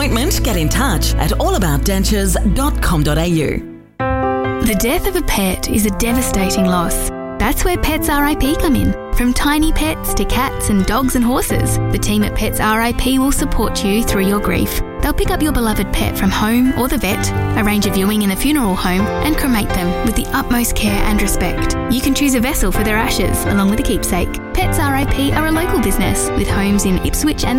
appointment, get in touch at allaboutdentures.com.au. The death of a pet is a devastating loss. That's where Pets RIP come in. From tiny pets to cats and dogs and horses, the team at Pets RIP will support you through your grief. They'll pick up your beloved pet from home or the vet, arrange a viewing in the funeral home, and cremate them with the utmost care and respect. You can choose a vessel for their ashes, along with a keepsake. Pets RIP are a local business with homes in Ipswich and